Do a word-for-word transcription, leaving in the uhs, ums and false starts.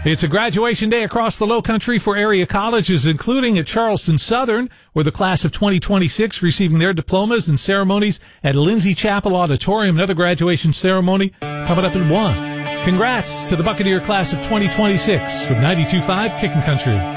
It's a graduation day across the Lowcountry for area colleges, including at Charleston Southern, where the class of twenty twenty-six receiving their diplomas and ceremonies at Lindsay Chapel Auditorium. Another graduation ceremony coming up at one. Congrats to the Buccaneer class of twenty twenty-six from ninety-two point five Kickin' Country.